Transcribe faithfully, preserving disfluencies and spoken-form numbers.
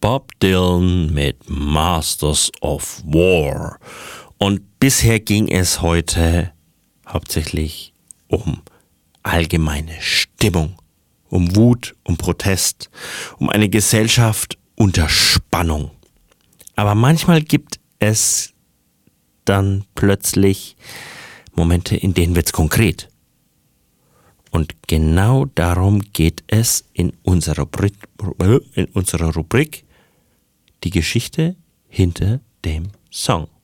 Bob Dylan mit Masters of War. Und bisher ging es heute hauptsächlich um allgemeine Stimmung, um Wut, um Protest, um eine Gesellschaft unter Spannung. Aber manchmal gibt es dann plötzlich Momente, in denen wird's konkret. Und genau darum geht es in unserer Rubrik, in unserer Rubrik Die Geschichte hinter dem Song.